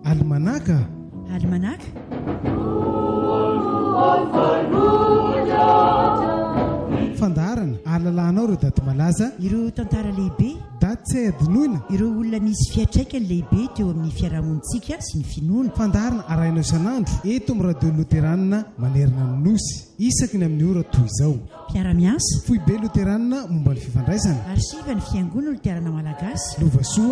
Almanaka. Almanaka. Fandarana ahalalànao ireo daty malaza, Ireo tantara lehibe, daty tsy adinoina. ireo olona nisy fiatraikany lehibe teo amin'ny fiarahamonitsika sy ny finoana. Fandarana arahinao isan'andro eto amin'ny radio Luteranina Manerana ny Nosy, isaky ny amin'ny ora toy izao. Mpiara-miasa Foibe Luteranina momba ny fifandraisana. arsiva ny fiangonana Luterana Malagasy. Lovasoa